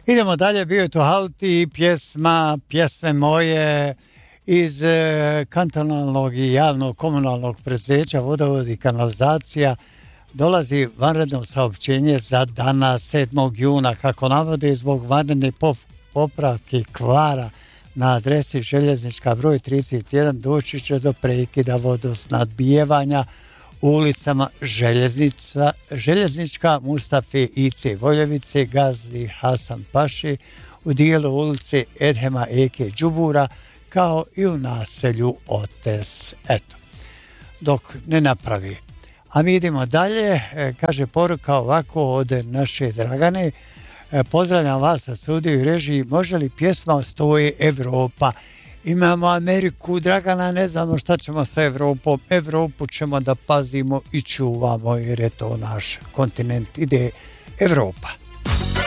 Idemo dalje, bio je to Halti, pjesme moje iz kantonalnog i javnog komunalnog preduzeća Vodovod i kanalizacija. Dolazi vanredno saopćenje za danas 7. juna, kako navode, zbog vanredne popravke kvara na adresi željeznička broj 31 doći će do prekida vodosnadbijevanja ulicama Željeznička, Mustafe Ice Voljevice, Gazdi Hasan Paši, u dijelu ulice Edhema Eke Đubura, kao i u naselju Otes. Eto, dok ne napravi. A mi idemo dalje, kaže poruka ovako od naše Dragane. Pozdravljam vas na studiju i režiji, može li pjesma Stoje Evropa? Imamo Ameriku, Dragana, ne znamo šta ćemo sa Evropom. Evropu ćemo da pazimo i čuvamo jer je to naš kontinent, ide Evropa.